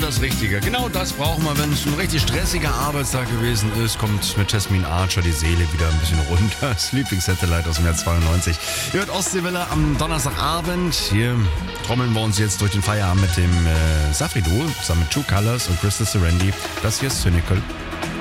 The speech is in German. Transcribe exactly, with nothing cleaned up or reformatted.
das Richtige. Genau das brauchen wir, wenn es ein richtig stressiger Arbeitstag gewesen ist, kommt mit Jasmine Archer die Seele wieder ein bisschen runter. Sleeping Satellite aus dem Jahr zweiundneunzig. Ihr hört Ostseewelle am Donnerstagabend. Hier trommeln wir uns jetzt durch den Feierabend mit dem äh, Safri-Duo, zusammen mit True Colors und Crystal Serenity. Das hier ist Cynical.